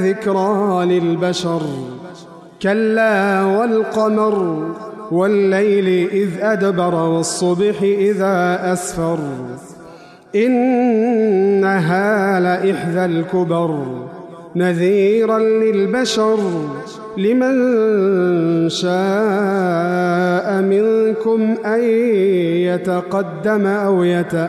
ذكرى للبشر. كلا والقمر والليل إذ أدبر والصبح إذا أسفر إنها لإحدى الكبر نذيرا للبشر لمن شاء منكم أن يتقدم أو